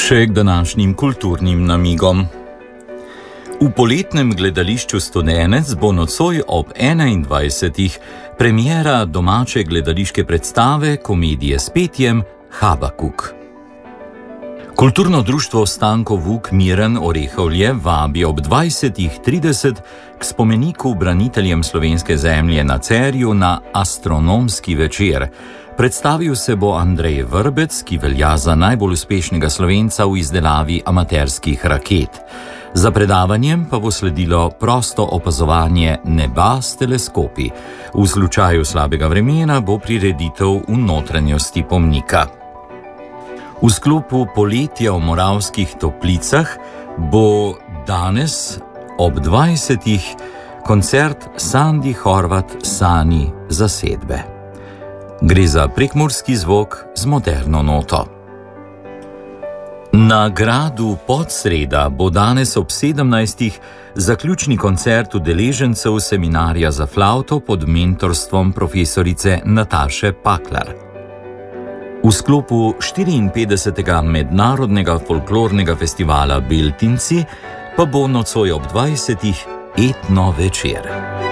Še k današnjim kulturnim namigom. V poletnem gledališču Studenec bo nocoj ob 21. premiera domače gledališke predstave komedije s petjem Habakuk. Kulturno društvo Stanko Vuk Miren Orehovlje vabi ob 20:30 k spomeniku braniteljem slovenske zemlje na Cerju na astronomski večer. Predstavil se bo Andrej Vrbec, ki velja za najbolj uspešnega Slovenca v izdelavi amaterskih raket. Za predavanjem pa bo sledilo prosto opazovanje neba s teleskopi. V slučaju slabega vremena bo prireditev v notranjosti pomnika. V sklopu poletja v Moravskih Toplicah bo danes ob 20. koncert Sandi Horvat Sani zasedbe. Gre za prekmurski zvok z moderno noto. Na gradu Podsreda bo danes ob 17. zaključni koncert udeležencev seminarja za flavto pod mentorstvom profesorice Nataše Paklar. V sklopu 54. mednarodnega folklornega festivala Beltinci pa bo nocoj ob 20. etno večer.